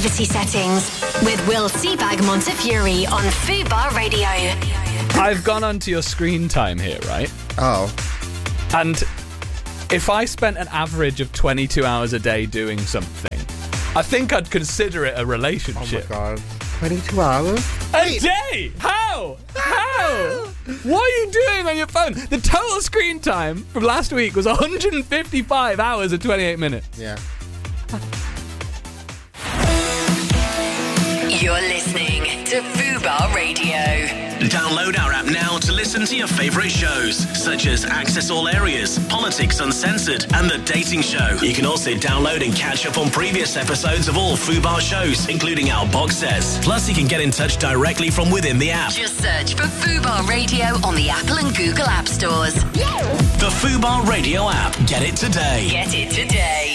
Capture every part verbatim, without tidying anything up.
activity settings with Will Seabag Montefiore on Fubar Radio. I've gone onto your screen time here, right? Oh. And if I spent an average of twenty-two hours a day doing something, I think I'd consider it a relationship. Oh my god. twenty-two hours? A day? How? How? What are you doing on your phone? The total screen time from last week was one hundred fifty-five hours and twenty-eight minutes. Yeah. You're listening to Fubar Radio. Download our app now to listen to your favourite shows, such as Access All Areas, Politics Uncensored, and The Dating Show. You can also download and catch up on previous episodes of all Fubar shows, including our box sets. Plus, you can get in touch directly from within the app. Just search for Fubar Radio on the Apple and Google App Stores. The Fubar Radio app. Get it today. Get it today.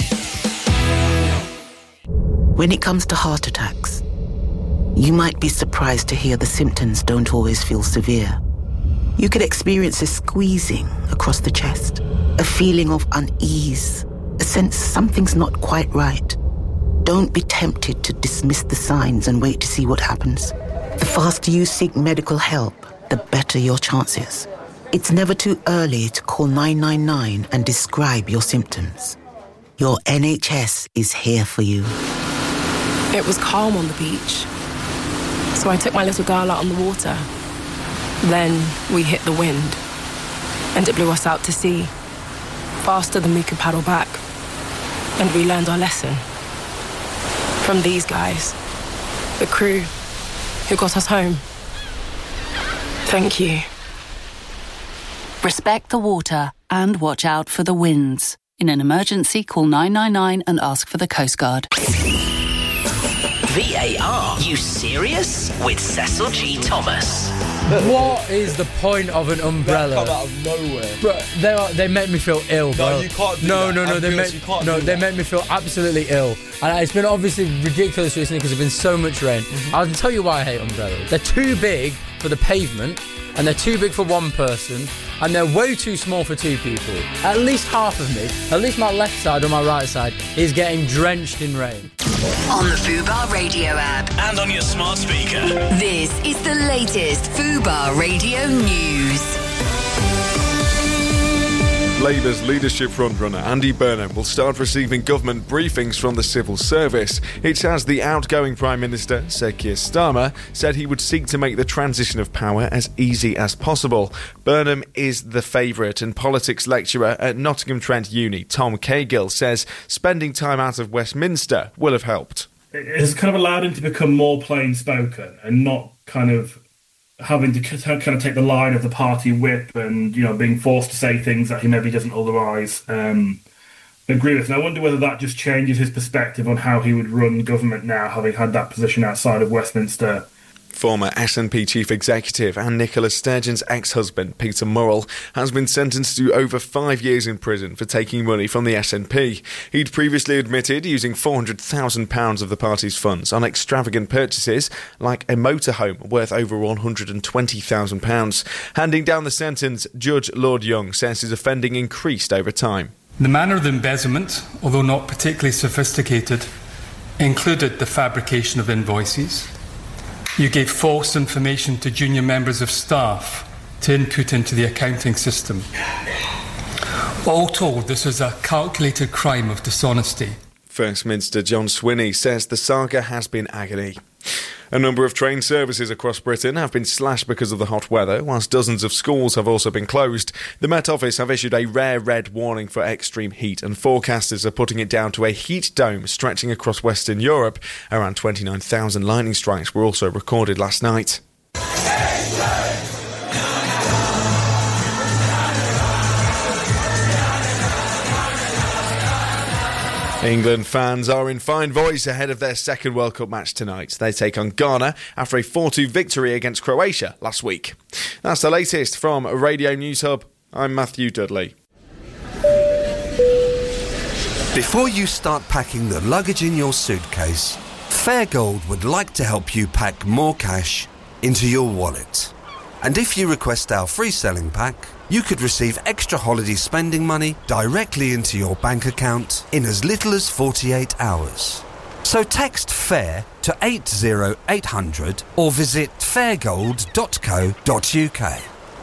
When it comes to heart attacks, you might be surprised to hear the symptoms don't always feel severe. You could experience a squeezing across the chest, a feeling of unease, a sense something's not quite right. Don't be tempted to dismiss the signs and wait to see what happens. The faster you seek medical help, the better your chances. It's never too early to call nine nine nine and describe your symptoms. Your N H S is here for you. It was calm on the beach, so I took my little girl out on the water. Then we hit the wind, and it blew us out to sea, faster than we could paddle back. And we learned our lesson from these guys, the crew who got us home. Thank you. Respect the water and watch out for the winds. In an emergency, call nine nine nine and ask for the Coast Guard. V A R, you serious? With Cecil G. Thomas. What is the point of an umbrella? They come out of nowhere. Bro, they are, they make me feel ill, bro. No, you can't do no, that. No, no, no, they make, no, they make me feel absolutely ill. And it's been obviously ridiculous recently because there's been so much rain. Mm-hmm. I'll tell you why I hate umbrellas. They're too big for the pavement, and they're too big for one person, and they're way too small for two people. At least half of me, at least my left side or my right side, is getting drenched in rain. On the Fubar Radio app. And on your smart speaker. This is the latest Fubar Radio news. Labour's leadership frontrunner Andy Burnham will start receiving government briefings from the civil service. It's as the outgoing Prime Minister, Sir Keir Starmer, said he would seek to make the transition of power as easy as possible. Burnham is the favourite, and politics lecturer at Nottingham Trent Uni, Tom Cahill, says spending time out of Westminster will have helped. It has kind of allowed him to become more plain-spoken and not kind of having to kind of take the line of the party whip and, you know, being forced to say things that he maybe doesn't otherwise um, agree with. And I wonder whether that just changes his perspective on how he would run government now, having had that position outside of Westminster. Former S N P chief executive and Nicola Sturgeon's ex-husband, Peter Murrell, has been sentenced to over five years in prison for taking money from the S N P. He'd previously admitted using four hundred thousand pounds of the party's funds on extravagant purchases, like a motorhome worth over one hundred twenty thousand pounds. Handing down the sentence, Judge Lord Young says his offending increased over time. The manner of the embezzlement, although not particularly sophisticated, included the fabrication of invoices. You gave false information to junior members of staff to input into the accounting system. All told, this was a calculated crime of dishonesty. First Minister John Swinney says the saga has been agony. A number of train services across Britain have been slashed because of the hot weather, whilst dozens of schools have also been closed. The Met Office have issued a rare red warning for extreme heat, and forecasters are putting it down to a heat dome stretching across Western Europe. Around twenty-nine thousand lightning strikes were also recorded last night. England fans are in fine voice ahead of their second World Cup match tonight. They take on Ghana after a four two victory against Croatia last week. That's the latest from Radio News Hub. I'm Matthew Dudley. Before you start packing the luggage in your suitcase, Fairgold would like to help you pack more cash into your wallet. And if you request our free selling pack, you could receive extra holiday spending money directly into your bank account in as little as forty-eight hours. So text FAIR to eight zero eight hundred or visit fairgold dot co dot uk.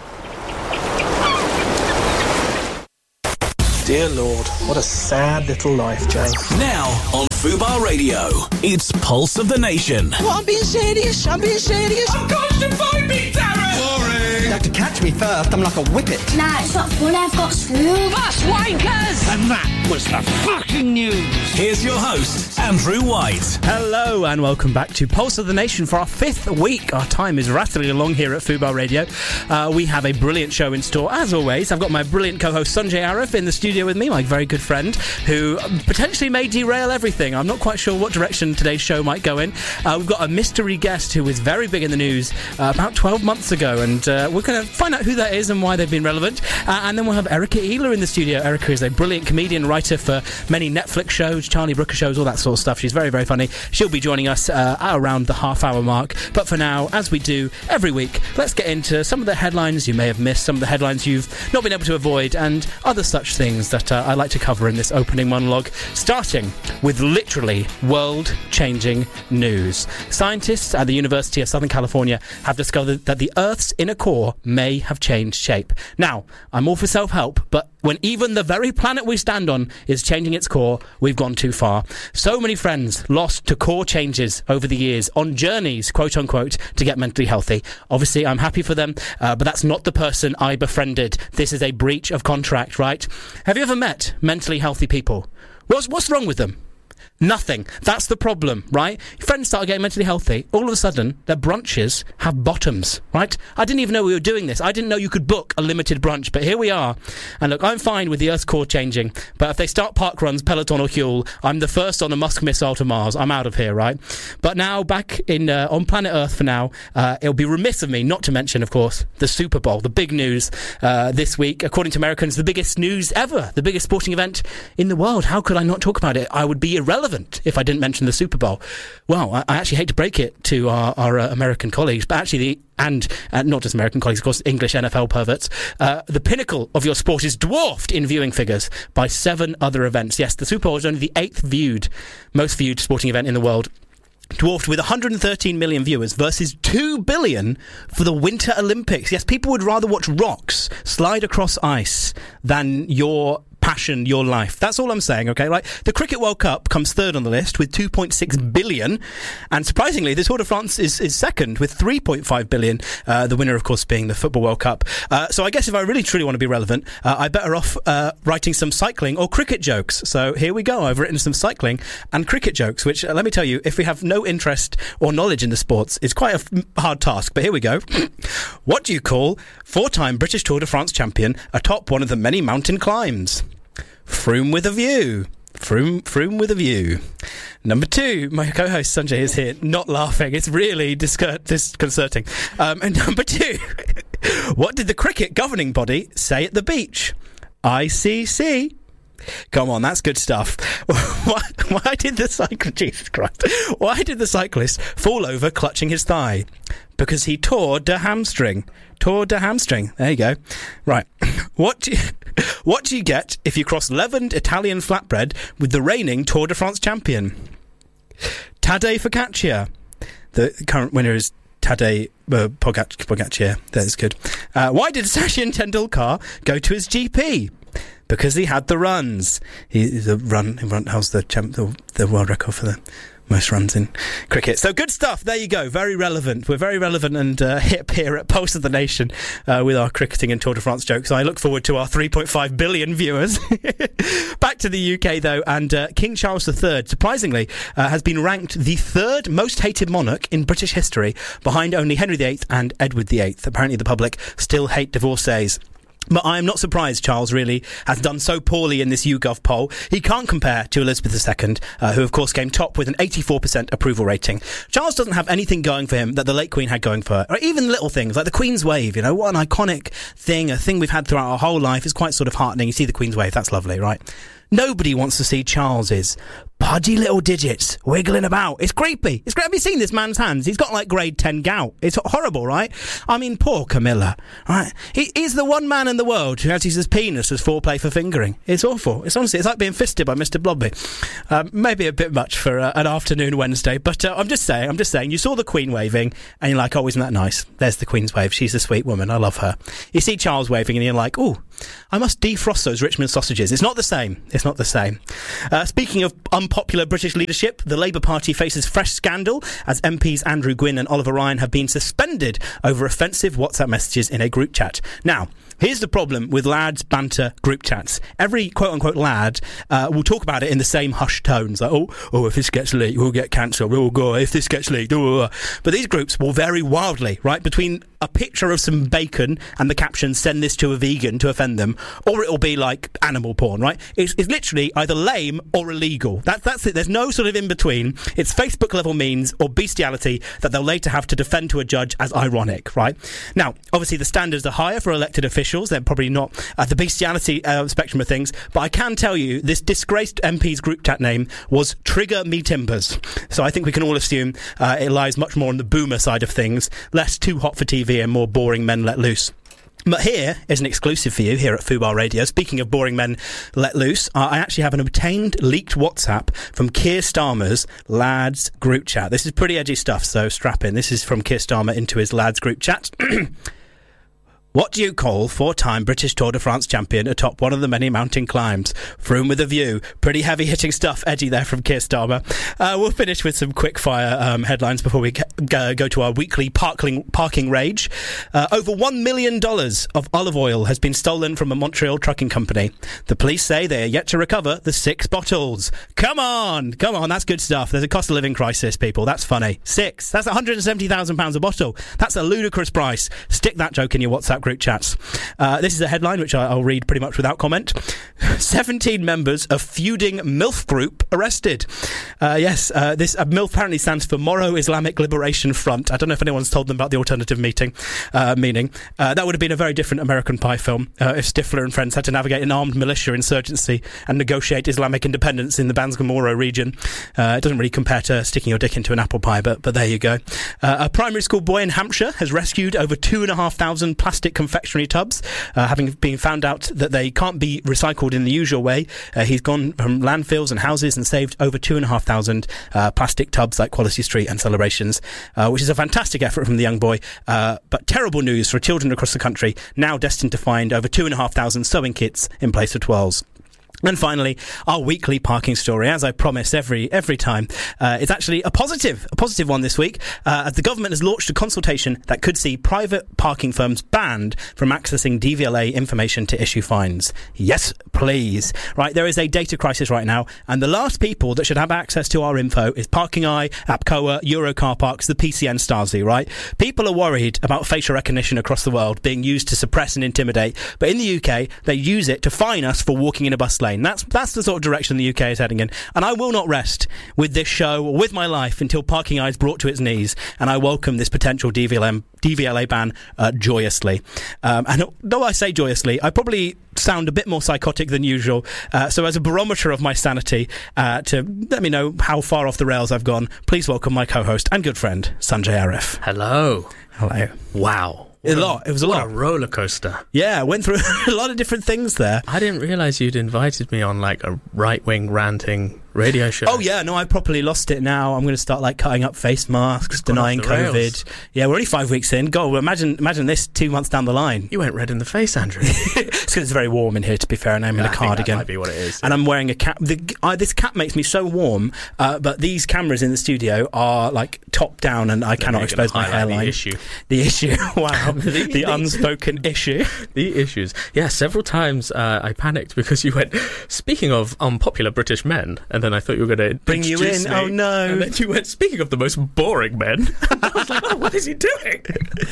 Dear Lord, what a sad little life, Jane. Now on Fubar Radio, it's Pulse of the Nation. Well, I'm being serious. I'm being serious. Of course you find me, Darren! You have to catch me first. I'm like a whippet. Nah, it's not fun. I've got school. That's wankers! And that was the fucking news. Here's your host, Andrew White. Hello and welcome back to Pulse of the Nation for our fifth week. Our time is rattling along here at Fubar Radio. Uh, we have a brilliant show in store, as always. I've got my brilliant co-host Sanjay Arif in the studio with me, my very good friend, who potentially may derail everything. I'm not quite sure what direction today's show might go in. Uh, we've got a mystery guest who was very big in the news uh, about twelve months ago, and uh, we're going to find out who that is and why they've been relevant. Uh, and then we'll have Erica Ealer in the studio. Erica is a brilliant comedian, writer for many Netflix shows, Charlie Brooker shows, all that sort of stuff. She's very, very funny. She'll be joining us uh, at around the half-hour mark. But for now, as we do every week, let's get into some of the headlines you may have missed, some of the headlines you've not been able to avoid, and other such things that uh, I like to cover in this opening monologue, starting with literally world-changing news. Scientists at the University of Southern California have discovered that the Earth's inner core may have changed shape. Now, I'm all for self-help, but when even the very planet we stand on is changing its core, we've gone too far. So many friends lost to core changes over the years on journeys, quote-unquote, to get mentally healthy. Obviously, I'm happy for them, uh, but that's not the person I befriended. This is a breach of contract, right? Have you ever met mentally healthy people? What's, what's wrong with them? Nothing. That's the problem, right? Friends start getting mentally healthy. All of a sudden, their brunches have bottoms, right? I didn't even know we were doing this. I didn't know you could book a limited brunch, but here we are. And look, I'm fine with the Earth's core changing, but if they start park runs, Peloton or Huel, I'm the first on a Musk missile to Mars. I'm out of here, right? But now, back in uh, on planet Earth for now, uh, it'll be remiss of me not to mention, of course, the Super Bowl, the big news uh, this week. According to Americans, the biggest news ever, the biggest sporting event in the world. How could I not talk about it? I would be irrelevant if I didn't mention the Super Bowl. Well, I, I actually hate to break it to our, our uh, American colleagues, but actually the and uh, not just American colleagues, of course, English N F L perverts, uh, the pinnacle of your sport is dwarfed in viewing figures by seven other events. Yes, the Super Bowl is only the eighth viewed, most viewed sporting event in the world, dwarfed with one hundred thirteen million viewers versus two billion for the Winter Olympics. Yes, people would rather watch rocks slide across ice than your passion, your life. That's all I'm saying, okay? Right? The Cricket World Cup comes third on the list with two point six billion, and surprisingly, the Tour de France is, is second with three point five billion, uh, the winner, of course, being the Football World Cup. Uh, so I guess if I really truly want to be relevant, uh, I better off uh, writing some cycling or cricket jokes. So here we go. I've written some cycling and cricket jokes, which, uh, let me tell you, if we have no interest or knowledge in the sports, it's quite a f- hard task. But here we go. What do you call four-time British Tour de France champion atop one of the many mountain climbs? Froome with a view. Froome, Froome with a view. Number two, my co-host Sanjay is here, not laughing. It's really discur- disconcerting. Um, and number two, what did the cricket governing body say at the beach? I C C. Come on, that's good stuff. Why, why did the cyclist, Jesus Christ, why did the cyclist fall over clutching his thigh? Because he tore the hamstring. Tore the hamstring. There you go. Right. What do you, what do you get if you cross leavened Italian flatbread with the reigning Tour de France champion? Tadej Pogacar. The current winner is Tadej uh, Pogacar. That's good. Uh, why did Sachin Tendulkar go to his G P? Because he had the runs. He the run. run how's the, champ, the the world record for the most runs in cricket? So good stuff. There you go. Very relevant. We're very relevant and uh, hip here at Pulse of the Nation uh, with our cricketing and Tour de France jokes. I look forward to our three point five billion viewers. Back to the U K though, and uh, King Charles the Third, surprisingly, uh, has been ranked the third most hated monarch in British history, behind only Henry the Eighth and Edward the Eighth. Apparently the public still hate divorcees. But I am not surprised Charles really has done so poorly in this YouGov poll. He can't compare to Elizabeth the Second, uh, who of course came top with an eighty-four percent approval rating. Charles doesn't have anything going for him that the late Queen had going for her. Or even little things like the Queen's Wave, you know, what an iconic thing, a thing we've had throughout our whole life. Is quite sort of heartening. You see the Queen's Wave, that's lovely, right? Nobody wants to see Charles's podgy little digits wiggling about. It's creepy. It's great. Have you seen this man's hands? He's got like grade ten gout. It's horrible, right? I mean, poor Camilla, right? He, he's the one man in the world who has his penis as foreplay for fingering. It's awful. It's honestly, it's like being fisted by Mister Blobby. Um, maybe a bit much for uh, an afternoon Wednesday, but uh, I'm just saying, I'm just saying, you saw the Queen waving and you're like, oh, isn't that nice? There's the Queen's wave. She's a sweet woman. I love her. You see Charles waving and you're like, oh, I must defrost those Richmond sausages. It's not the same. It's not the same. Uh, speaking of unpopular British leadership, the Labour Party faces fresh scandal as M Ps Andrew Gwynn and Oliver Ryan have been suspended over offensive WhatsApp messages in a group chat. Now, here's the problem with lads' banter group chats. Every quote-unquote lad uh, will talk about it in the same hushed tones. Like, oh, oh, if this gets leaked, we'll get cancelled. Oh, God, if this gets leaked. Oh, oh. But these groups will vary wildly, right? Between a picture of some bacon and the caption, send this to a vegan to offend them, or it'll be like animal porn, right? It's, it's literally either lame or illegal. That, that's it. There's no sort of in-between. It's Facebook-level means or bestiality that they'll later have to defend to a judge as ironic, right? Now, obviously, the standards are higher for elected officials. They're probably not at the bestiality uh, spectrum of things, but I can tell you this disgraced M P's group chat name was Trigger Me Timbers. So I think we can all assume uh, it lies much more on the boomer side of things, less too hot for T V and more boring men let loose. But here is an exclusive for you here at Fubar Radio. Speaking of boring men let loose, uh, I actually have an obtained leaked WhatsApp from Keir Starmer's lads group chat. This is pretty edgy stuff, so strap in. This is from Keir Starmer into his lads group chat. What do you call four-time British Tour de France champion atop one of the many mountain climbs? Froome with a view. Pretty heavy-hitting stuff, edgy there from Keir Starmer. Uh, we'll finish with some quick-fire um, headlines before we go, go to our weekly parking, parking rage. Uh, over one million dollars of olive oil has been stolen from a Montreal trucking company. The police say they are yet to recover the six bottles. Come on! Come on, that's good stuff. There's a cost-of-living crisis, people. That's funny. Six. That's one hundred seventy thousand pounds a bottle. That's a ludicrous price. Stick that joke in your WhatsApp group chats. Uh, this is a headline which I, I'll read pretty much without comment. seventeen members of feuding MILF group arrested. Uh, yes, uh, this uh, MILF apparently stands for Moro Islamic Liberation Front. I don't know if anyone's told them about the alternative meeting uh, meaning. Uh, that would have been a very different American Pie film uh, if Stifler and friends had to navigate an armed militia insurgency and negotiate Islamic independence in the Banzgamoro region. Uh, it doesn't really compare to sticking your dick into an apple pie, but, but there you go. Uh, a primary school boy in Hampshire has rescued over two and a half thousand plastic confectionery tubs, uh, having been found out that they can't be recycled in the usual way. Uh, he's gone from landfills and houses and saved over two and a half thousand uh, plastic tubs like Quality Street and Celebrations, uh, which is a fantastic effort from the young boy, uh, but terrible news for children across the country, now destined to find over two and a half thousand sewing kits in place of twirls. And finally, our weekly parking story, as I promise every every time. Uh, it's actually a positive, a positive one this week, uh, as the government has launched a consultation that could see private parking firms banned from accessing D V L A information to issue fines. Yes, please. Right, there is a data crisis right now, and the last people that should have access to our info is Parking Eye, APCOA, Eurocar Parks, the P C N Stasi, right? People are worried about facial recognition across the world being used to suppress and intimidate, but in the U K, they use it to fine us for walking in a bus lane. That's that's the sort of direction the U K is heading in. And I will not rest with this show or with my life until Parking Eye is brought to its knees, and I welcome this potential D V L M, D V L A ban uh, joyously. Um, and though I say joyously, I probably sound a bit more psychotic than usual. Uh, so as a barometer of my sanity, uh, to let me know how far off the rails I've gone, please welcome my co-host and good friend, Sanjay Arif. Hello. Hello. Wow. A lot. It was a what lot. a roller coaster. Yeah, I went through a lot of different things there. I didn't realise you'd invited me on like a right-wing ranting radio show. Oh yeah, no, I properly lost it now. I'm going to start like cutting up face masks, denying COVID. Rails. Yeah, we're only five weeks in. God, imagine imagine this two months down the line. You went red in the face, Andrew. It's because it's very warm in here, to be fair, and I'm in yeah, a cardigan. I think that might be what it is. And I'm wearing a cap. The, uh, this cap makes me so warm, uh, but these cameras in the studio are like top down, and I They're cannot expose my hairline. The issue. The issue. Wow. the, the unspoken issue. The issues. Yeah, several times uh, I panicked because you went, speaking of unpopular British men, and then I thought you were going to bring you in. Me, oh no! And then you went, speaking of the most boring men. I was like, oh, what is he doing?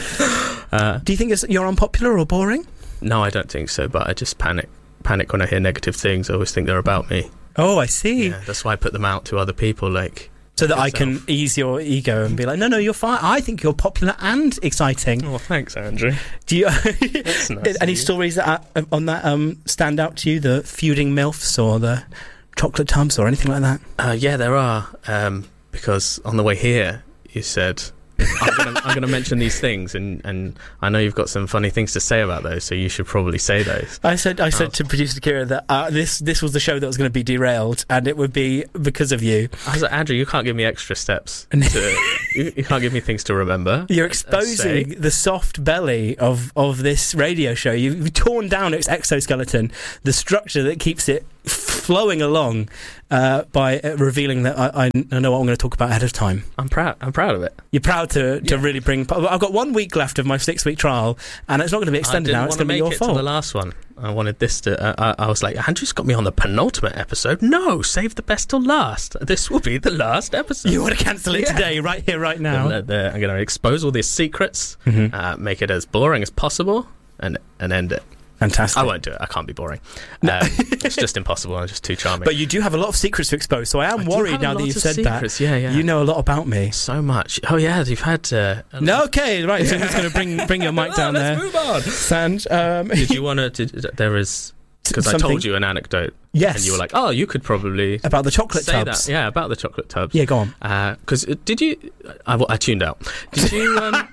Uh, Do you think it's, you're unpopular or boring? No, I don't think so. But I just panic. Panic when I hear negative things. I always think they're about me. Oh, I see. Yeah, that's why I put them out to other people, like. So that yourself. I can ease your ego and be like, no, no, you're fine. I think you're popular and exciting. Oh, thanks, Andrew. Do you That's nice any of you. stories that, uh, on that um, stand out to you? The feuding MILFs or the chocolate tubs or anything like that? Uh, yeah, there are. Um, because on the way here, you said... I'm gonna, I'm gonna mention these things, and, and I know you've got some funny things to say about those, so you should probably say those. I said I said Oh. to producer Kira that uh, this this was the show that was going to be derailed, and it would be because of you. I was like, Andrew, you can't give me extra steps. To, you, you can't give me things to remember. You're uh, exposing say. the soft belly of, of this radio show. You've torn down its exoskeleton, the structure that keeps it flowing along, uh, by uh, revealing that I, I know what I'm going to talk about ahead of time. I'm proud. I'm proud of it. You're proud to, to really bring... I've got one week left of my six-week trial, and it's not going to be extended now. It's going to be your I didn't fault. want to make it to the last one. I wanted this to... Uh, I, I was like, Andrew's got me on the penultimate episode. No, save the best till last. This will be the last episode. You want to cancel it Yeah. today, right here, right now? The- the- I'm going to expose all these secrets, Mhm. uh, make it as boring as possible, and and end it. Fantastic. I won't do it. I can't be boring. Um, it's just impossible. I'm just too charming. But you do have a lot of secrets to expose, so I am I do worried have now that lots you've of said secrets, that. yeah, yeah. You know a lot about me. So much. Oh, yeah, you've had... Uh, a No, okay, right, so I'm just going to bring bring your mic Oh, down let's there. move on. Sand, um... Did you want to... There is... Because I Something- told you an anecdote. Yes. And you were like, oh, you could probably... About the chocolate say tubs. That. Yeah, about the chocolate tubs. Yeah, go on. Because uh, did you... I, I tuned out. Did you... Um,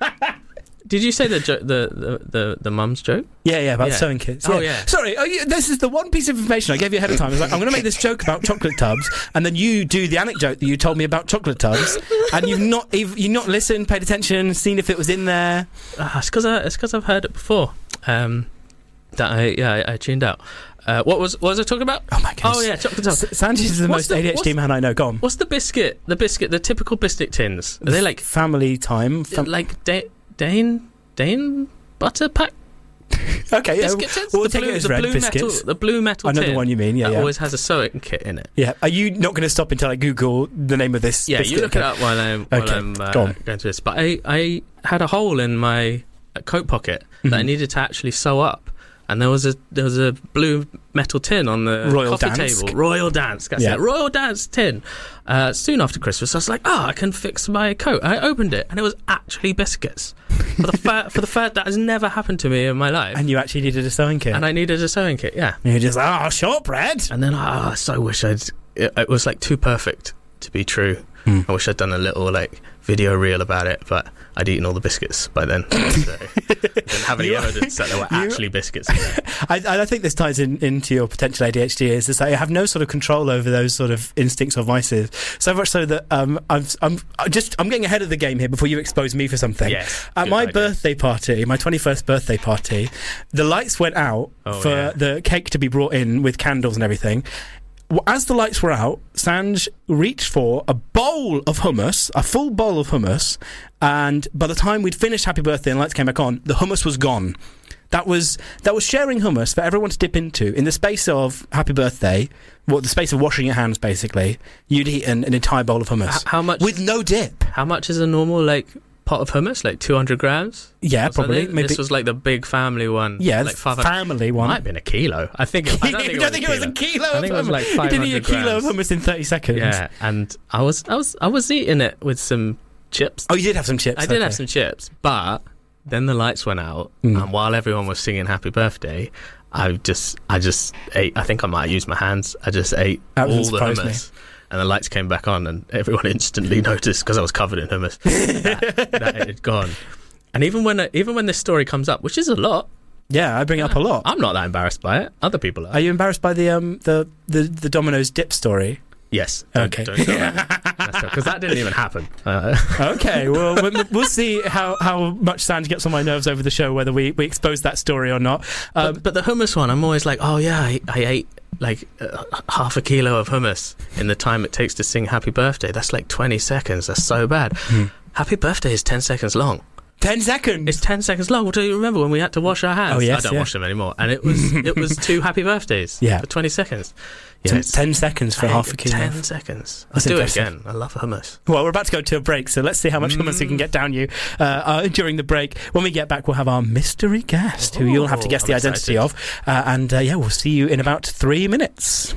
did you say the, jo- the, the, the, the mum's joke? Yeah, yeah, about Yeah. sewing kits. Oh, yeah. Sorry, oh, you, this is the one piece of information I gave you ahead of time. I was like, I'm going to make this joke about chocolate tubs, and then you do the anecdote that you told me about chocolate tubs, and you've not you've, you've not listened, paid attention, seen if it was in there. Uh, it's because it's because I've heard it before. Um, that I yeah I, I tuned out. Uh, what was what was I talking about? Oh my goodness. Oh yeah, chocolate tubs. S- Sanji is the What's most A D H D what's- man I know. Go on. What's the biscuit? The biscuit, the typical biscuit tins. Are they like family time? Fam- like da- Dane Dane butter pack? Okay, yeah, biscuit tins. we'll the take blue, it as the red blue biscuits. metal, the blue metal. I know the tin one you mean, yeah, that yeah. always has a sewing kit in it. Yeah. Are you not going to stop until I Google the name of this? Yeah, biscuit? you look Okay. it up while I'm while Okay, I'm uh, go on. going through this. But I I had a hole in my coat pocket that I Mhm. needed to actually sew up. And there was a there was a blue metal tin on the Royal coffee Dansk. table. Royal Dansk, that's Yeah. it. Royal Dansk tin. Uh, soon after Christmas, I was like, "Oh, I can fix my coat." I opened it, and it was actually biscuits. For the fa- for the fact that has never happened to me in my life. And you actually needed a sewing kit. And I needed a sewing kit. Yeah. And you're just like, oh, shortbread. And then oh, I so wish I'd. It, it was like too perfect to be true. Hmm. I wish I'd done a little like video reel about it, but I'd eaten all the biscuits by then. So I didn't have any You- evidence that there were you- actually biscuits in there. I, I think this ties in into your potential A D H D is that you have no sort of control over those sort of instincts or vices. So much so that um, I'm, I'm I just I'm getting ahead of the game here before you expose me for something. Yes, At good my idea. birthday party, my twenty-first birthday party, the lights went out Oh, for yeah. the cake to be brought in with candles and everything. W- As the lights were out, Sanj reached for a bowl of hummus, a full bowl of hummus, and by the time we'd finished Happy Birthday and lights came back on, the hummus was gone. That was that was sharing hummus for everyone to dip into in the space of Happy Birthday, well, the space of washing your hands. Basically, you'd eaten an entire bowl of hummus. H- how much with no dip? How much is a normal like pot of hummus? Like two hundred grams? Yeah, Or probably. something? Maybe. This was like the big family one. Yeah, like the five hundred family one. Might have been a kilo. I think. It, I don't think, you it, don't was think a it was a kilo? I think of it was hummus? like You five didn't eat a hundred kilo of grams. hummus in thirty seconds. Yeah, and I was, I was, I was eating it with some chips. Oh, you did have some chips. I did okay. have some chips, but then the lights went out, Mm. and while everyone was singing "Happy Birthday," I just, I just ate. I think I might have used my hands. I just ate That all doesn't the surprise me. hummus. And the lights came back on, and everyone instantly noticed because I was covered in hummus that, that it had gone. And even when even when this story comes up, which is a lot, Yeah, I bring it up a lot. I'm not that embarrassed by it. Other people are. Are you embarrassed by the um the the, the Domino's dip story? Yes. Don't, Okay. Don't because that didn't even happen. Uh, Okay, well, we'll we'll see how, how much Sanj gets on my nerves over the show, whether we, we expose that story or not. Um, but, but the hummus one, I'm always like, oh yeah, I, I ate like uh, half a kilo of hummus in the time it takes to sing Happy Birthday. That's like twenty seconds. That's so bad. Hmm. Happy Birthday is ten seconds long. ten seconds? It's ten seconds long. Do you remember when we had to wash our hands? Oh, yes, I don't yeah. wash them anymore. And it was it was two Happy Birthdays Yeah. for twenty seconds. Ten- it's- ten seconds for I half ate a kilo. ten seconds. That's Let's do impressive. it again. I love hummus. Well, we're about to go to a break, so let's see how much hummus we can get down you uh, uh, during the break. When we get back, we'll have our mystery guest, who you'll have to guess I'm the identity excited. of. Uh, and uh, yeah, we'll see you in about three minutes.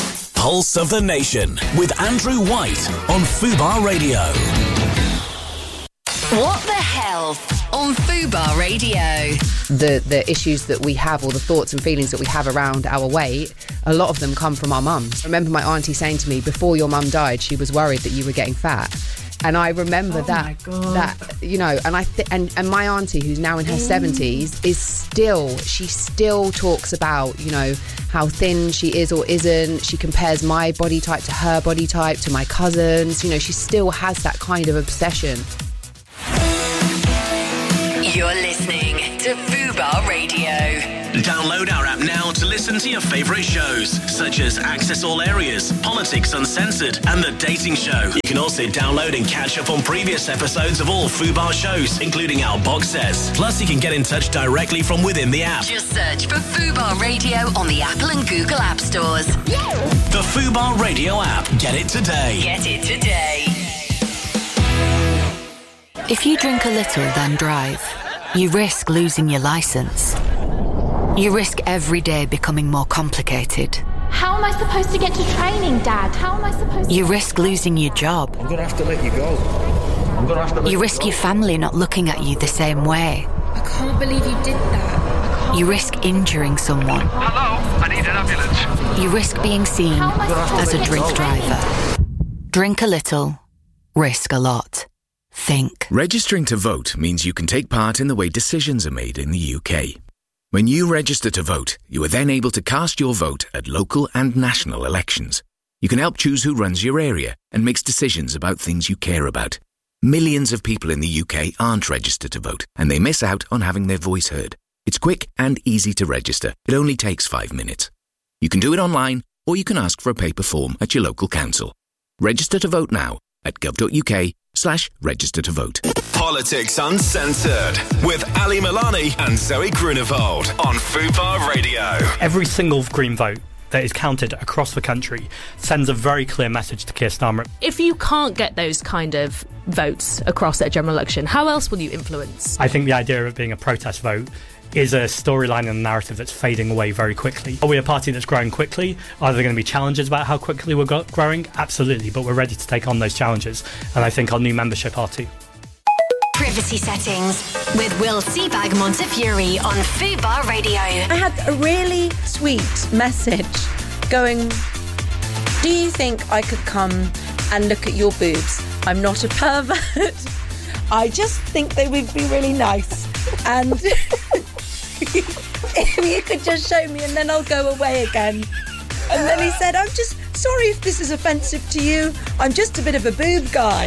Pulse of the Nation with Andrew White on Fubar Radio. What the Health on Fubar Radio. The the issues that we have, or the thoughts and feelings that we have around our weight, a lot of them come from our mums. I remember my auntie saying to me, before your mum died, she was worried that you were getting fat. And I remember oh that, that you know, and I th- and and my auntie, who's now in her seventies, is still she still talks about, you know, how thin she is or isn't. She compares my body type to her body type, to my cousins. You know, she still has that kind of obsession. You're listening to Fubar Radio. Download our app now to listen to your favourite shows, such as Access All Areas, Politics Uncensored, and The Dating Show. You can also download and catch up on previous episodes of all Fubar shows, including our box sets. Plus, you can get in touch directly from within the app. Just search for Fubar Radio on the Apple and Google App Stores. The Fubar Radio app. Get it today. Get it today. If you drink a little, then drive, you risk losing your licence. You risk every day becoming more complicated. How am I supposed to get to training, Dad? How am I supposed to... You risk losing your job. I'm going to have to let you go. I'm going to have to let You you risk go. your family not looking at you the same way. I can't believe you did that. You risk injuring someone. Hello, I need an ambulance. You risk being seen How am I supposed as to a get drink to training? driver. Drink a little, risk a lot. Think. Registering to vote means you can take part in the way decisions are made in the U K. When you register to vote, you are then able to cast your vote at local and national elections. You can help choose who runs your area and makes decisions about things you care about. Millions of people in the U K aren't registered to vote, and they miss out on having their voice heard. It's quick and easy to register. It only takes five minutes. You can do it online, or you can ask for a paper form at your local council. Register to vote now at gov.uk slash register to vote. Politics Uncensored with Ali Milani and Zoe Grunewald on Fubar Radio. Every single Green vote that is counted across the country sends a very clear message to Keir Starmer. If you can't get those kind of votes across at a general election, how else will you influence? I think the idea of it being a protest vote is a storyline and a narrative that's fading away very quickly. Are we a party that's growing quickly? Are there going to be challenges about how quickly we're go- growing? Absolutely, but we're ready to take on those challenges, and I think our new membership are too. Privacy settings with Will Seabag Montefiore on Fubar Radio. I had a really sweet message going, do you think I could come and look at your boobs? I'm not a pervert. I just think they would be really nice. And if you could just show me and then I'll go away again. And then he said, I'm just sorry if this is offensive to you. I'm just a bit of a boob guy.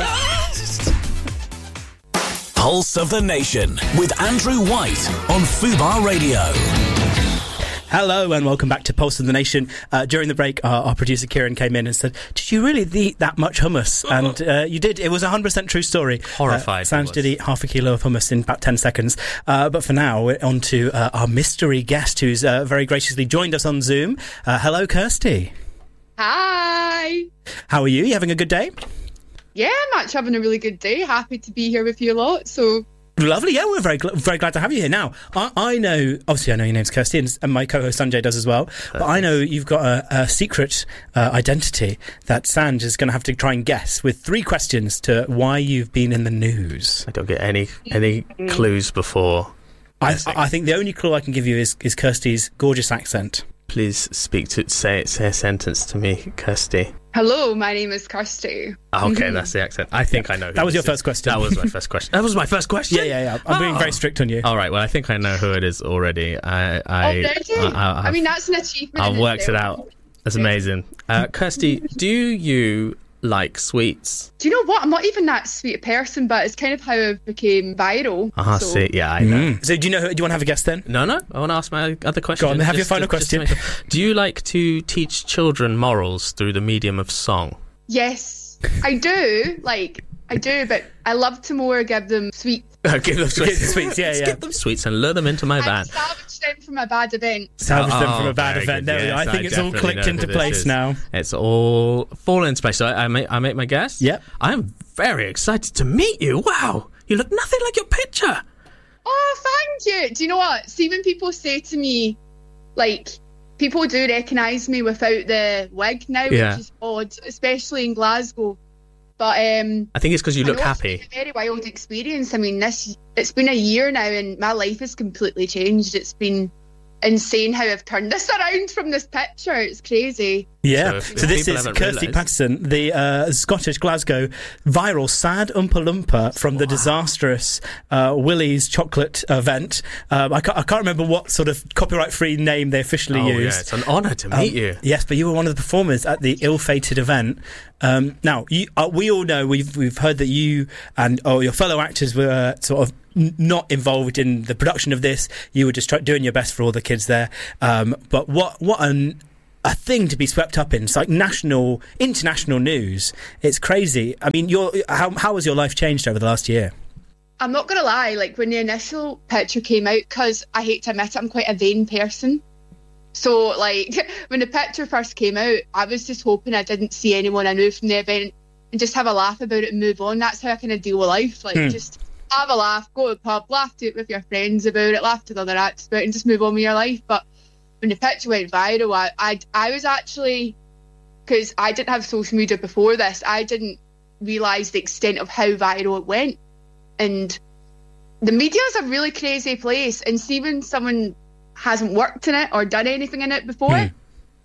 Pulse of the Nation with Andrew White on Fubar Radio. Hello and welcome back to Pulse of the Nation. Uh, during the break, our, our producer Kieran came in and said, did you really eat that much hummus? And uh, you did. It was a one hundred percent true story. Horrified. Uh, Sanj did eat half a kilo of hummus in about ten seconds. Uh, but for now, we're on to uh, our mystery guest who's uh, very graciously joined us on Zoom. Uh, hello, Kirsty. Hi. How are you? You having a good day? Yeah, I'm actually having a really good day. Happy to be here with you a lot. So lovely. Yeah, we're very gl- very glad to have you here. Now, I, I know, obviously, I know your name's Kirsty, and, and my co-host Sanjay does as well. But I know you've got a, a secret uh, identity that Sanj is going to have to try and guess with three questions to why you've been in the news. I don't get any any clues before. I, I think the only clue I can give you is, is Kirsty's gorgeous accent. Please speak to say say a sentence to me, Kirsty. hello, my name is Kirsty. Okay, that's the accent. I think I know who That was this your is. first question. That was my first question. That was my first question? Yeah, yeah, yeah. I'm being Oh. very strict on you. All right, well, I think I know who it is already. I, I, Already? I, I, I mean, that's an achievement. I've in worked it itself. out. That's amazing. Uh, Kirsty, do you like sweets? Do you know what? I'm not even that sweet a person, but it's kind of how I became viral. Ah, so. see, yeah, I know. So do you know who, do you want to have a guess then? No, no. I want to ask my other question. Go on, have your Just- final just- just to question. make sure. Do you like to teach children morals through the medium of song? Yes, I do. Like, I do, but I love to more give them sweets. Give them sweets. Give them sweets, yeah, Let's yeah. Give them sweets and lure them into my van. And salvage them from a bad event. Salvage them Oh, from a bad very event. good, There we go. yes, I think it's all definitely clicked know into who this place is. now. It's all fallen into place. So I, I, make, I make my guess? Yep. I'm very excited to meet you. Wow. You look nothing like your picture. Oh, thank you. Do you know what? See, when people say to me, like, people do recognise me without the wig now, Yeah. which is odd, especially in Glasgow. But um, I think it's because you I look know it's happy. been a very wild experience. I mean, this it's been a year now, and my life has completely changed. It's been insane how I've turned this around from this picture. It's crazy. Yeah, So if- so, if this people is haven't Kirsty realised- Paxton, the uh, Scottish Glasgow viral sad Oompa Loompa from the disastrous uh, Willie's chocolate event. Um, I, can't, I can't remember what sort of copyright-free name they officially Oh, used. yeah, it's an honour to meet Um, you. Yes, but you were one of the performers at the ill-fated event. Um, now, you, uh, we all know, we've we've heard that you and oh, your fellow actors were sort of n- not involved in the production of this. You were just try- doing your best for all the kids there. Um, but what what an a thing to be swept up in. It's like national, international news. It's crazy. I mean, your how how has your life changed over the last year? I'm not gonna lie. Like when the initial picture came out, because I hate to admit it, I'm quite a vain person. So, like, when the picture first came out, I was just hoping I didn't see anyone I knew from the event and just have a laugh about it and move on. That's how I kind of deal with life. Like, Hmm. just have a laugh, go to the pub, laugh to it with your friends about it, laugh to the other acts about it, and just move on with your life. But when the picture went viral, I, I, I was actually, because I didn't have social media before this, I didn't realise the extent of how viral it went. And the media is a really crazy place. And see, when someone hasn't worked in it or done anything in it before, Mm.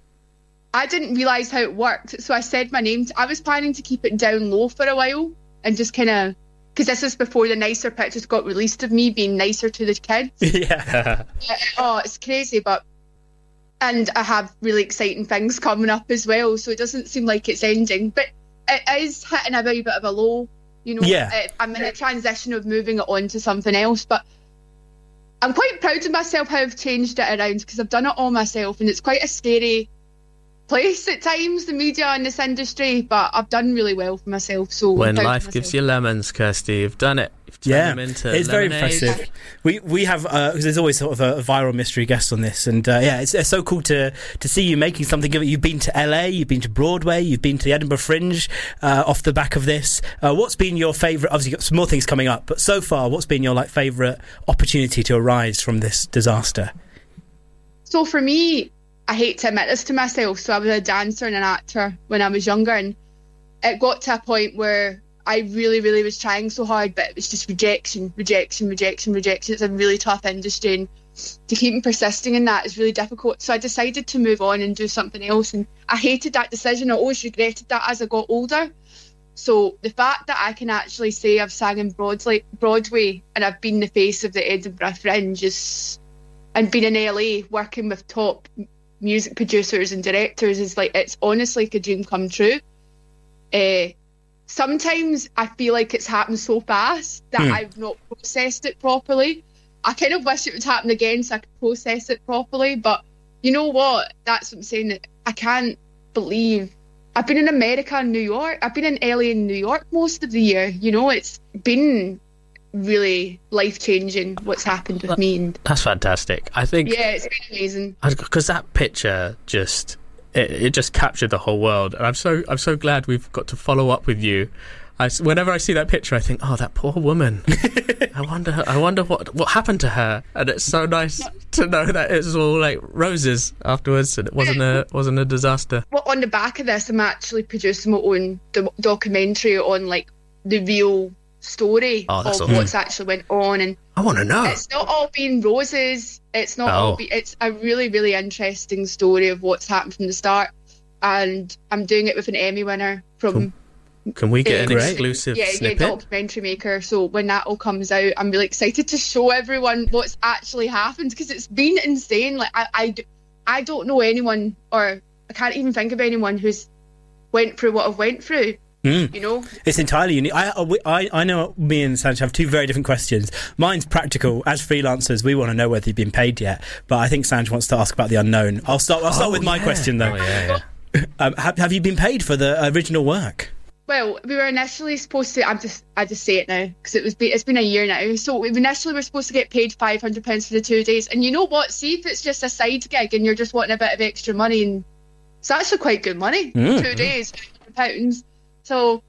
I didn't realise how it worked. So I said my name. I was planning to keep it down low for a while and just kind of, because this is before the nicer pictures got released of me being nicer to the kids. Yeah. Oh, it's crazy, but and I have really exciting things coming up as well, so it doesn't seem like it's ending, but it is hitting a very bit of a low, you know. Yeah. It, I'm in a transition of moving it on to something else, but I'm quite proud of myself how I've changed it around, because I've done it all myself, and it's quite a scary place at times, the media in this industry, but I've done really well for myself. So When I'm proud of life myself. gives you lemons, Kirsty, you've done it. You've turned Yeah, them into it's very lemonade. impressive. We we have uh, 'cause there's always sort of a, a viral mystery guest on this, and uh, yeah, it's, it's so cool to to see you making something of it. You've been to L A, you've been to Broadway, you've been to the Edinburgh Fringe uh, off the back of this. Uh, what's been your favourite? Obviously, you've got some more things coming up, but so far, what's been your like favourite opportunity to arise from this disaster? So for me, I hate to admit this to myself, so I was a dancer and an actor when I was younger, and it got to a point where I really, really was trying so hard, but it was just rejection, rejection, rejection, rejection. It's a really tough industry, and to keep persisting in that is really difficult. So I decided to move on and do something else, and I hated that decision. I always regretted that as I got older. So the fact that I can actually say I've sang in Broadway, Broadway and I've been the face of the Edinburgh Fringe is, and been in L A working with top music producers and directors is like, it's honestly like a dream come true. Uh, sometimes I feel like it's happened so fast that Hmm. I've not processed it properly. I kind of wish it would happen again so I could process it properly, but you know what? That's what I'm saying. I can't believe I've been in America and New York. I've been in L A and New York most of the year. You know, it's been really life-changing what's happened with me. And That's fantastic. I think yeah, it's been amazing. because that picture just it, it just captured the whole world, and I'm so I'm so glad we've got to follow up with you. I s whenever I see that picture, I think, oh, that poor woman. I wonder I wonder what what happened to her. And it's so nice to know that it was all like roses afterwards, and it wasn't a wasn't a disaster. Well, on the back of this, I'm actually producing my own do- documentary on like the real story Oh, of that's awesome. what's actually went on, and I want to know. it's not all been roses. It's not Oh. all. Be- it's a really, really interesting story of what's happened from the start, and I'm doing it with an Emmy winner from. Can we get uh, an exclusive yeah, snippet? Yeah, documentary maker. So when that all comes out, I'm really excited to show everyone what's actually happened, because it's been insane. Like I, I, d- I don't know anyone, or I can't even think of anyone who's went through what I've went through. Mm. You know, It's entirely unique. I, I, I know me and Sanj have two very different questions. Mine's practical. As freelancers, we want to know whether you've been paid yet. But I think Sanj wants to ask about the unknown. I'll start. I'll start Oh, with my yeah. question though. Oh, yeah, um, have, have you been paid for the original work? well, we were initially supposed to. I'm just, I just say it now because it was. Be, it's been a year now. So we initially were supposed to get paid five hundred pounds for the two days. And you know what? See if it's just a side gig and you're just wanting a bit of extra money, and it's actually quite good money. Mm. Two days, five hundred pounds. So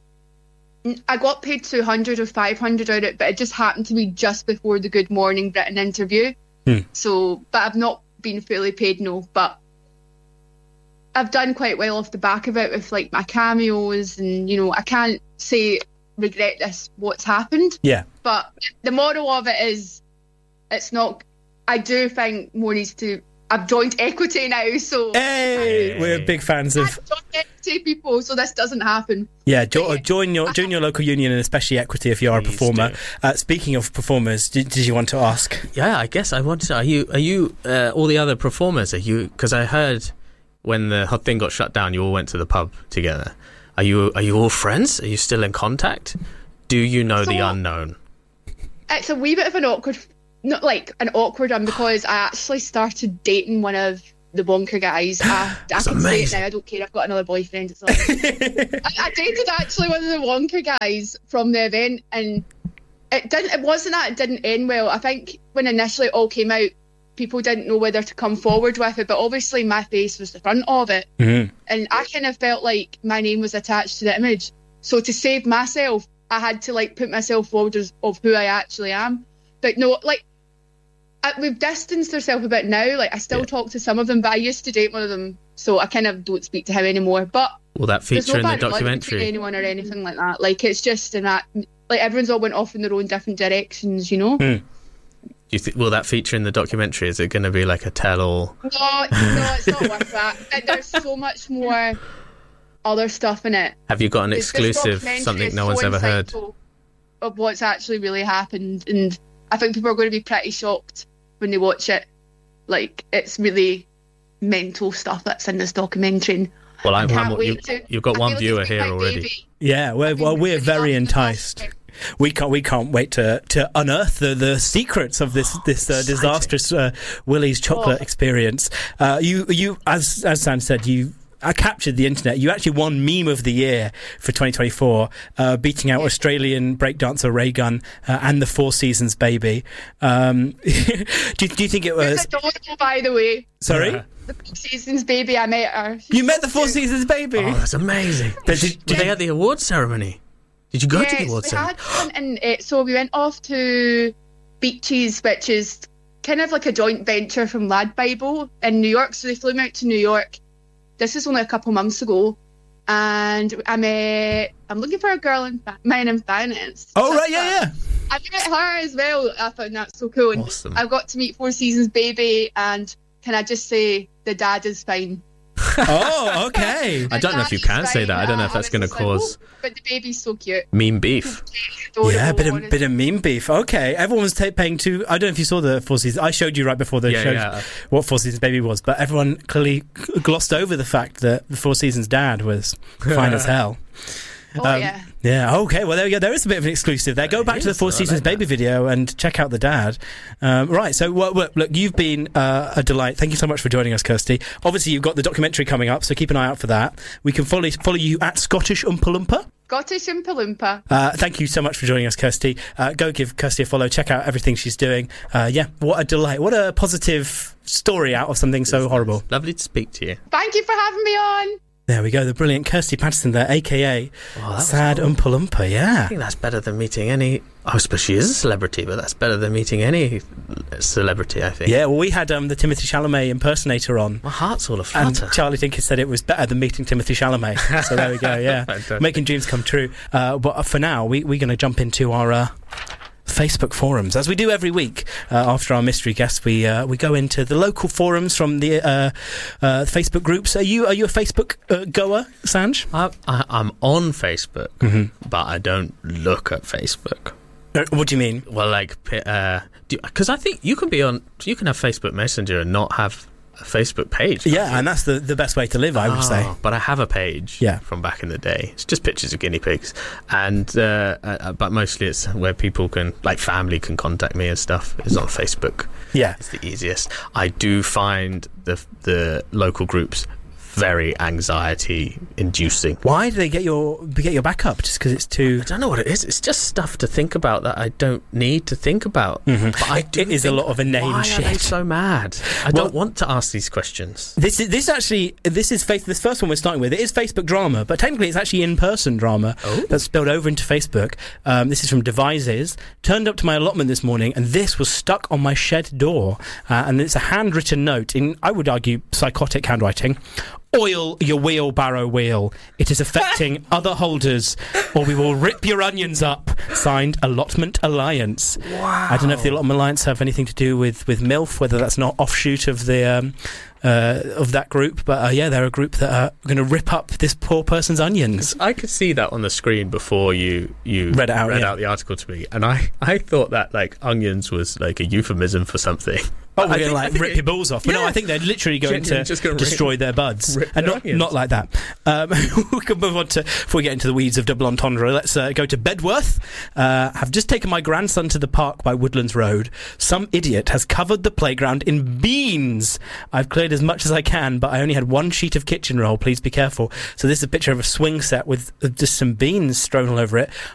I got paid two hundred or five hundred out of it, but it just happened to be just before the Good Morning Britain interview. Hmm. So, but I've not been fully paid, no. But I've done quite well off the back of it with like my cameos, and you know, I can't say regret this what's happened. Yeah. But the moral of it is, it's not. I do think more needs to. I've joined Equity now, so hey, we're big fans of join Equity people, so this doesn't happen. Yeah, jo- join your join your local union, and especially Equity if you are Please a performer. Uh, speaking of performers, did, did you want to ask? Yeah, I guess I want to. Are you? Are you? Uh, all the other performers? Are you? Because I heard when the thing got shut down, you all went to the pub together. Are you? Are you all friends? Are you still in contact? Do you know so, the unknown? It's a wee bit of an awkward. Not like an awkward one, because I actually started dating one of the Wonka guys. I, I can amazing. say it now, I don't care, I've got another boyfriend. It's like, I, I dated actually one of the Wonka guys from the event, and it didn't. It wasn't that it didn't end well. I think when initially it all came out, people didn't know whether to come forward with it, but obviously my face was the front of it. Mm-hmm. And I kind of felt like my name was attached to the image. So to save myself, I had to like put myself forward as of who I actually am. But no, like, I, we've distanced ourselves a bit now. Like, I still yeah. talk to some of them, but I used to date one of them, so I kind of don't speak to him anymore. But will that feature no in the documentary? Anyone or anything like that? Like, it's just in that, like, everyone's all went off in their own different directions, you know. Mm. You th- will that feature in the documentary? Is it going to be like a tell-all? No, no, it's not worth that. There's so much more other stuff in it. Have you got an exclusive, something no one's ever heard of what's actually really happened? And I think people are going to be pretty shocked when they watch it. Like, it's really mental stuff that's in this documentary. Well, I'm, I'm, you, to, you've got one viewer here already. Baby. Yeah, we're, well, we're very enticed. We can't. We can't wait to, to unearth the, the secrets of this this uh, disastrous uh, Willie's chocolate oh. experience. Uh, you you as as Sam said, you. I captured the internet. You actually won Meme of the Year for twenty twenty-four, uh, beating out Australian breakdancer Ray Gunn uh, and the Four Seasons Baby. Um, do, you, do you think it was... It's adorable, by the way. Sorry? Yeah. The Four Seasons Baby, I met her. She's you met so the Four cute. Seasons Baby? Oh, that's amazing. did, did, did they have the awards ceremony? Did you go yes, to the awards we ceremony? Had one, and uh, so we went off to Beaches, which is kind of like a joint venture from Lad Bible in New York. So they flew me out to New York. This is only a couple months ago, and I met. I'm looking for a girl in mine in finance. Oh right, yeah, yeah. I met her as well. I found that so cool. And awesome. I got to meet Four Seasons Baby, and can I just say the dad is fine. Oh, okay. I don't know if you can say that. I don't know if that's going to cause. Like, oh, but the baby's so cute. Meme beef. Yeah, bit of bit of meme beef. Okay, everyone was ta- paying two. I don't know if you saw the Four Seasons. I showed you right before the yeah, show yeah. what Four Seasons Baby was, but everyone clearly glossed over the fact that the Four Seasons dad was fine as hell. Oh, um, yeah. Yeah, okay, well, there we go. There is a bit of an exclusive there. Go back is, to the Four Seasons like Baby video and check out the dad. Um, right, so, well, look, look, you've been uh, a delight. Thank you so much for joining us, Kirsty. Obviously, you've got the documentary coming up, so keep an eye out for that. We can follow, follow you at Scottish Oompa Loompa. Scottish Oompa Loompa. Uh, thank you so much for joining us, Kirsty. Uh, go give Kirsty a follow. Check out everything she's doing. Uh, yeah, what a delight. What a positive story out of something so horrible. Lovely to speak to you. Thank you for having me on. There we go, the brilliant Kirsty Patterson there, a k a. Oh, Sad cool. Oompa Loompa, yeah. I think that's better than meeting any... I suppose she is a celebrity, but that's better than meeting any celebrity, I think. Yeah, well, we had um, the Timothy Chalamet impersonator on. My heart's all aflutter. And Charlie Dinkins said it was better than meeting Timothy Chalamet. So there we go, yeah. Making dreams come true. Uh, but for now, we, we're going to jump into our... Uh, Facebook forums, as we do every week. Uh, after our mystery guests, we uh, we go into the local forums from the uh, uh, Facebook groups. Are you are you a Facebook uh, goer, Sanj? I, I, I'm on Facebook, mm-hmm. but I don't look at Facebook. Uh, what do you mean? Well, like, because uh, I think you can be on, you can have Facebook Messenger and not have a Facebook page. Yeah, and that's the, the best way to live, I would oh, say. But I have a page yeah. from back in the day. It's just pictures of guinea pigs. And uh, uh, but mostly it's where people can, like family can contact me and stuff. It's on Facebook. Yeah. It's the easiest. I do find the the local groups very anxiety inducing. Why do they get your get your back up? Just because it's too... I don't know what it is. It's just stuff to think about that I don't need to think about. Mm-hmm. But I do it is a lot of inane why shit. Why are they so mad? I well, don't want to ask these questions. This is this actually this is face, this first one we're starting with. It is Facebook drama, but technically it's actually in-person drama oh. that's spilled over into Facebook. Um, this is from Devices. Turned up to my allotment this morning, and this was stuck on my shed door. Uh, and it's a handwritten note in, I would argue, psychotic handwriting. Oil your wheelbarrow wheel. It is affecting other holders, or we will rip your onions up. Signed, Allotment Alliance. Wow. I don't know if the Allotment Alliance have anything to do with, with MILF, whether that's not offshoot of the um, uh, of that group, but uh, yeah, they're a group that are going to rip up this poor person's onions. I could see that on the screen before you you read it out, read yeah. out the article to me, and I, I thought that like onions was like a euphemism for something. Oh, we're I going to think- I like think rip it- your balls off. But no, Yeah. I think they're literally going Genuinely to just gonna destroy rip- their buds. rip and their not, onions. not like that. Um, we can move on to, before we get into the weeds of double entendre, let's uh, go to Bedworth. Uh, have just taken my grandson to the park by Woodlands Road. Some idiot has covered the playground in beans. I've cleared as much as I can, but I only had one sheet of kitchen roll. Please be careful. So this is a picture of a swing set with uh, just some beans strewn all over it.